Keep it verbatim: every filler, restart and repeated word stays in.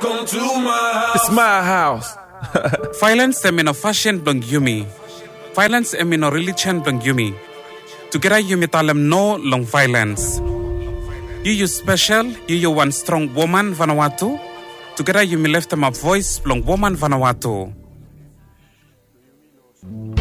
Welcome to my house. It's my house. Violence em in a fashion dong yumi. Violence em in a religion dong yumi. Together yumi talem no long violence. You you special, you you one strong woman Vanuatu. Together yumi left them a voice long woman Vanuatu.